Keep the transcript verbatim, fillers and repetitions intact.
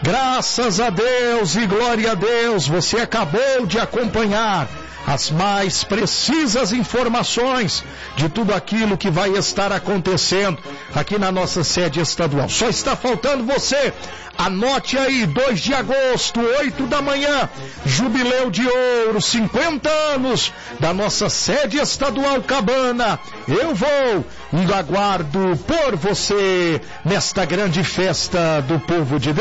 Graças a Deus e glória a Deus, você acabou de acompanhar as mais precisas informações de tudo aquilo que vai estar acontecendo aqui na nossa sede estadual. Só está faltando você. Anote aí, dois de agosto, oito da manhã, Jubileu de Ouro, cinquenta anos da nossa sede estadual Cabana. Eu vou e aguardo por você nesta grande festa do povo de Deus.